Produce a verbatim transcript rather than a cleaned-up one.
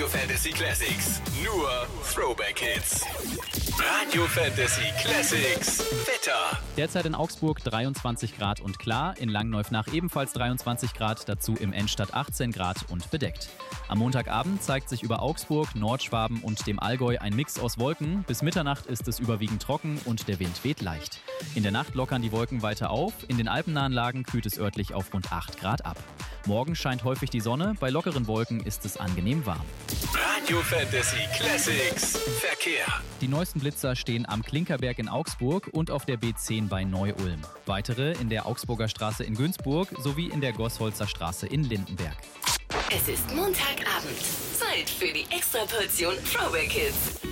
Radio Fantasy Classics. Nur Throwback Hits. Radio Fantasy Classics. Wetter. Derzeit in Augsburg dreiundzwanzig Grad und klar, in Langneuff-Nach ebenfalls dreiundzwanzig Grad, dazu im Endstadt achtzehn Grad und bedeckt. Am Montagabend zeigt sich über Augsburg, Nordschwaben und dem Allgäu ein Mix aus Wolken. Bis Mitternacht ist es überwiegend trocken und der Wind weht leicht. In der Nacht lockern die Wolken weiter auf, in den alpennahen Lagen kühlt es örtlich auf rund acht Grad ab. Morgen scheint häufig die Sonne, bei lockeren Wolken ist es angenehm warm. Radio Fantasy Classics. Verkehr. Die neuesten Blitzer stehen am Klinkerberg in Augsburg und auf der B zehn bei Neu-Ulm. Weitere in der Augsburger Straße in Günzburg sowie in der Gosholzer Straße in Lindenberg. Es ist Montagabend. Zeit für die Extraportion Throwback Hits.